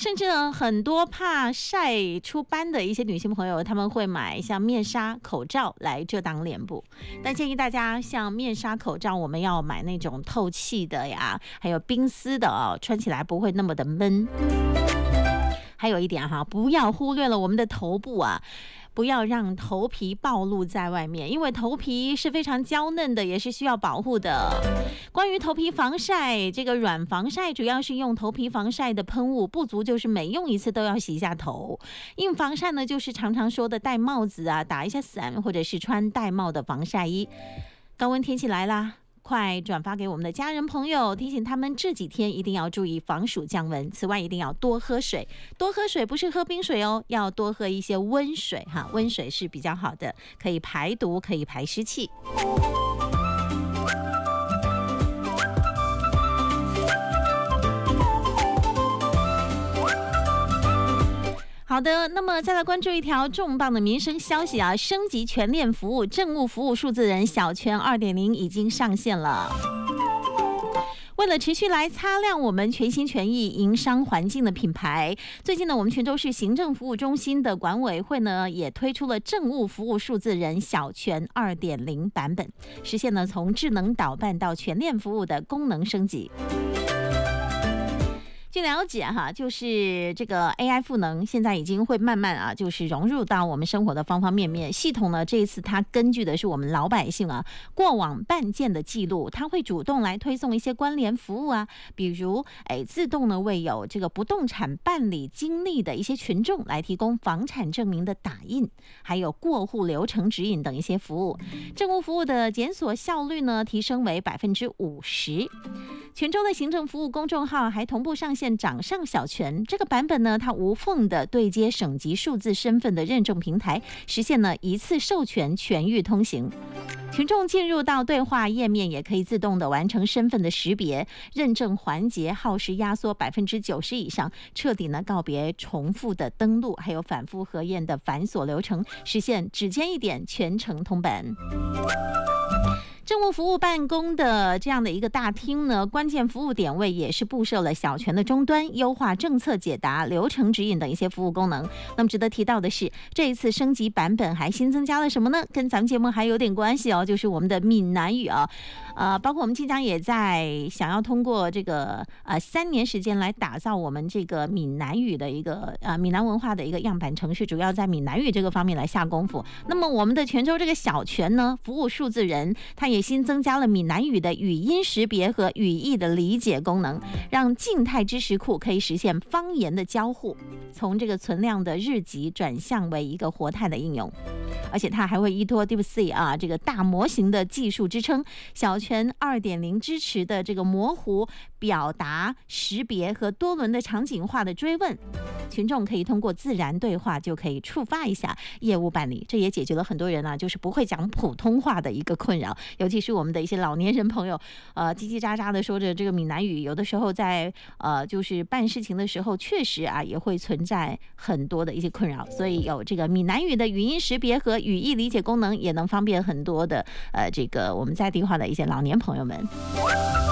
甚至呢，很多怕晒出斑的一些女性朋友，她们会买像面纱、口罩来遮挡脸部。但建议大家，像面纱、口罩，我们要买那种透气的呀，还有冰丝的哦，穿起来不会那么的闷。还有一点哈，不要忽略了我们的头部啊。不要让头皮暴露在外面，因为头皮是非常娇嫩的，也是需要保护的。关于头皮防晒，这个软防晒主要是用头皮防晒的喷雾，不足就是每用一次都要洗一下头。硬防晒呢，就是常常说的戴帽子啊，打一下伞，或者是穿戴帽的防晒衣。高温天气来啦，快转发给我们的家人朋友，提醒他们这几天一定要注意防暑降温。此外，一定要多喝水，多喝水不是喝冰水哦，要多喝一些温水哈，温水是比较好的，可以排毒，可以排湿气。好的，那么再来关注一条重磅的民生消息啊，升级全链服务，政务服务数字人小泉 2.0 已经上线了。为了持续来擦亮我们全心全意营商环境的品牌，最近呢，我们泉州市行政服务中心的管委会呢，也推出了政务服务数字人小泉 2.0 版本，实现了从智能导办到全链服务的功能升级。据了解哈，就是这个 AI 赋能现在已经会慢慢啊，就是融入到我们生活的方方面面。系统呢，这一次它根据的是我们老百姓啊过往办件的记录，它会主动来推送一些关联服务啊，比如自动呢为有这个不动产办理经历的一些群众来提供房产证明的打印，还有过户流程指引等一些服务。政务服务的检索效率呢提升为50%。泉州的行政服务公众号还同步上线掌上小泉这个版本呢，它无缝的对接省级数字身份的认证平台，实现了一次授权全域通行。群众进入到对话页面，也可以自动的完成身份的识别，认证环节耗时压缩90%以上，彻底呢告别重复的登录，还有反复核验的繁琐流程，实现指尖一点全程通本。政务服务办公的这样的一个大厅呢，关键服务点位也是布设了小泉的终端，优化政策解答、流程指引等一些服务功能。那么值得提到的是，这一次升级版本还新增加了什么呢？跟咱们节目还有点关系哦，就是我们的闽南语啊，包括我们即将也在想要通过这个3年时间来打造我们这个闽南语的一个闽南文化的一个样板城市，主要在闽南语这个方面来下功夫。那么我们的泉州这个小泉呢，服务数字人，它也新增加了闽南语的语音识别和语义的理解功能，让静态知识库可以实现方言的交互，从这个存量的日籍转向为一个活态的应用。而且它还会依托 DeepSeek 这个大模型的技术支撑，小泉 2.0 支持的这个模糊表达识别和多轮的场景化的追问，群众可以通过自然对话就可以触发一下业务办理，这也解决了很多人就是不会讲普通话的一个困扰，尤其是我们的一些老年人朋友，叽叽喳喳的说着这个闽南语，有的时候在就是办事情的时候，确实也会存在很多的一些困扰，所以有这个闽南语的语音识别和语义理解功能，也能方便很多的这个我们在地化的一些老年朋友们。